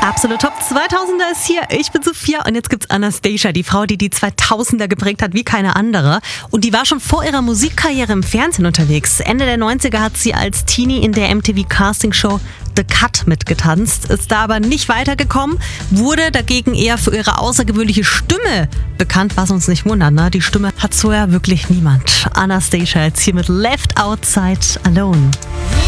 Absolut Top 2000er ist hier. Ich bin Sophia und jetzt gibt's Anastacia, die Frau, die die 2000er geprägt hat wie keine andere. Und die war schon vor ihrer Musikkarriere im Fernsehen unterwegs. Ende der 90er hat sie als Teenie in der MTV Casting Show The Cut mitgetanzt, ist da aber nicht weitergekommen, wurde dagegen eher für ihre außergewöhnliche Stimme bekannt, was uns nicht wundert, ne? Die Stimme hat vorher wirklich niemand. Anastacia jetzt hier mit Left Outside Alone.